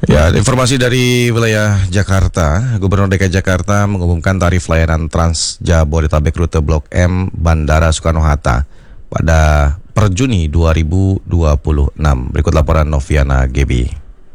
Ya, informasi dari wilayah Jakarta, Gubernur DKI Jakarta mengumumkan tarif layanan Trans Jabodetabek rute Blok M Bandara Soekarno-Hatta pada per Juni 2026. Berikut laporan Noviana Gebi.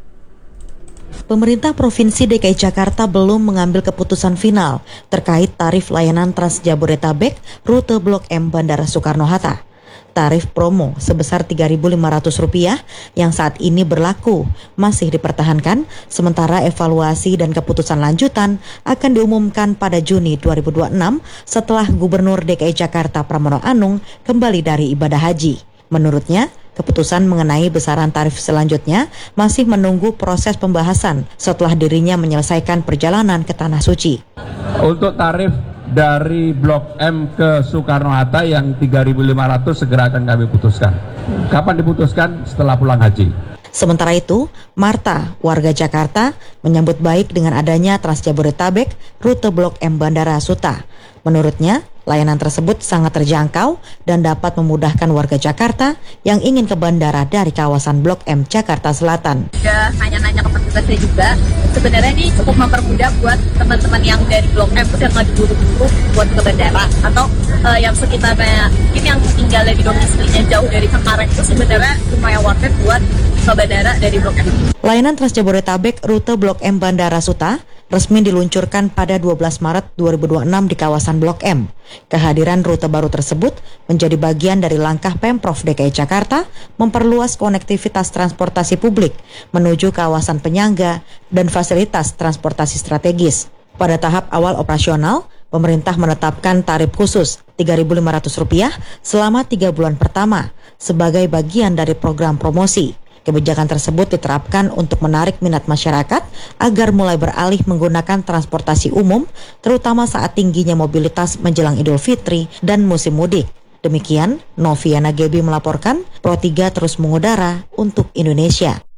Pemerintah Provinsi DKI Jakarta belum mengambil keputusan final terkait tarif layanan Trans Jabodetabek rute Blok M Bandara Soekarno-Hatta. Tarif promo sebesar Rp3.500 yang saat ini berlaku masih dipertahankan, sementara evaluasi dan keputusan lanjutan akan diumumkan pada Juni 2026 setelah Gubernur DKI Jakarta Pramono Anung kembali dari ibadah haji. Menurutnya, keputusan mengenai besaran tarif selanjutnya masih menunggu proses pembahasan setelah dirinya menyelesaikan perjalanan ke Tanah Suci. Untuk tarif dari Blok M ke Soekarno-Hatta yang 3.500 segera akan kami putuskan. Kapan diputuskan? Setelah pulang haji. Sementara itu, Marta, warga Jakarta, menyambut baik dengan adanya Trans Jabodetabek rute Blok M Bandara Suta. Menurutnya, layanan tersebut sangat terjangkau dan dapat memudahkan warga Jakarta yang ingin ke bandara dari kawasan Blok M Jakarta Selatan. Udah nanya-nanya ke petugasnya juga, sebenarnya ini cukup mempermudah buat teman-teman yang dari Blok M yang lagi buru-buru buat ke bandara, atau yang sekitarnya ini yang tinggal di domisilinya jauh dari Cengkareng itu sebenarnya lumayan worth it buat ke bandara dari Blok M. Layanan Trans Jabodetabek rute Blok M Bandara Suta resmi diluncurkan pada 12 Maret 2026 di kawasan Blok M. Kehadiran rute baru tersebut menjadi bagian dari langkah Pemprov DKI Jakarta memperluas konektivitas transportasi publik menuju kawasan penyangga dan fasilitas transportasi strategis. Pada tahap awal operasional, pemerintah menetapkan tarif khusus Rp3.500 selama 3 bulan pertama sebagai bagian dari program promosi. Kebijakan tersebut diterapkan untuk menarik minat masyarakat agar mulai beralih menggunakan transportasi umum, terutama saat tingginya mobilitas menjelang Idul Fitri dan musim mudik. Demikian, Noviana Gebi melaporkan, Pro 3 terus mengudara untuk Indonesia.